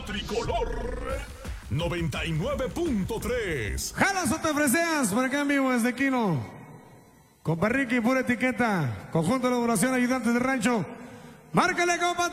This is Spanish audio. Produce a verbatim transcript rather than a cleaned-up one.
La Tricolor noventa y nueve punto tres. Jalas o te ofreceas por acá en vivo desde Quino. Compa Ricky, pura etiqueta. Conjunto de elaboración, ayudantes de rancho. Márcale, compa.